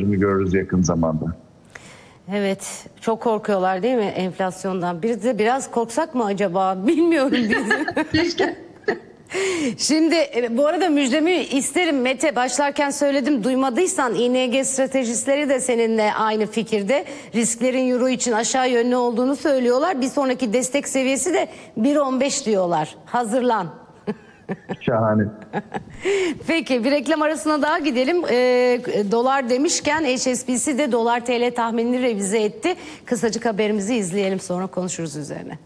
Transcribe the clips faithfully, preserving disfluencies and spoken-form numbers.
gördüğünü görürüz yakın zamanda. Evet, çok korkuyorlar değil mi enflasyondan? Biz de biraz korksak mı acaba? Bilmiyorum biz. Keşke. Şimdi bu arada müjdemi isterim Mete. Başlarken söyledim, duymadıysan İ N G stratejistleri de seninle aynı fikirde. Risklerin euro için aşağı yönlü olduğunu söylüyorlar. Bir sonraki destek seviyesi de bir on beş diyorlar. Hazırlan. Şahane. Peki bir reklam arasına daha gidelim. Ee, dolar demişken H S B C de dolar T L tahminini revize etti. Kısacık haberimizi izleyelim, sonra konuşuruz üzerine.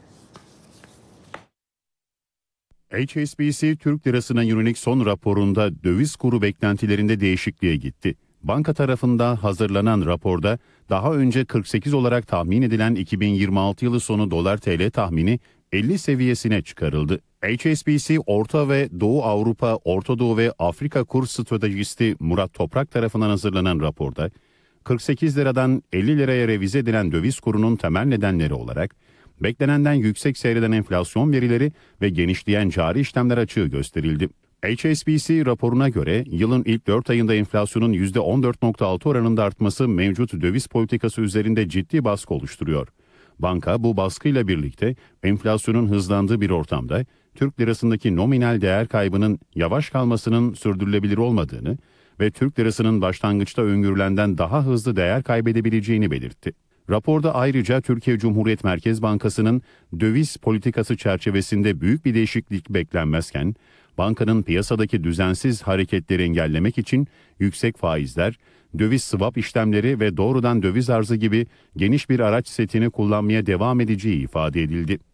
H S B C Türk lirasına yönelik son raporunda döviz kuru beklentilerinde değişikliğe gitti. Banka tarafında hazırlanan raporda daha önce kırk sekiz olarak tahmin edilen iki bin yirmi altı yılı sonu dolar T L tahmini elli seviyesine çıkarıldı. H S B C Orta ve Doğu Avrupa, Orta Doğu ve Afrika kur stratejisti Murat Toprak tarafından hazırlanan raporda kırk sekiz liradan elli liraya revize edilen döviz kurunun temel nedenleri olarak beklenenden yüksek seyreden enflasyon verileri ve genişleyen cari işlemler açığı gösterildi. H S B C raporuna göre yılın ilk dört ayında enflasyonun yüzde on dört virgül altı oranında artması mevcut döviz politikası üzerinde ciddi baskı oluşturuyor. Banka bu baskıyla birlikte enflasyonun hızlandığı bir ortamda Türk lirasındaki nominal değer kaybının yavaş kalmasının sürdürülebilir olmadığını ve Türk lirasının başlangıçta öngörülenden daha hızlı değer kaybedebileceğini belirtti. Raporda ayrıca Türkiye Cumhuriyet Merkez Bankası'nın döviz politikası çerçevesinde büyük bir değişiklik beklenmezken, bankanın piyasadaki düzensiz hareketleri engellemek için yüksek faizler, döviz swap işlemleri ve doğrudan döviz arzı gibi geniş bir araç setini kullanmaya devam edeceği ifade edildi.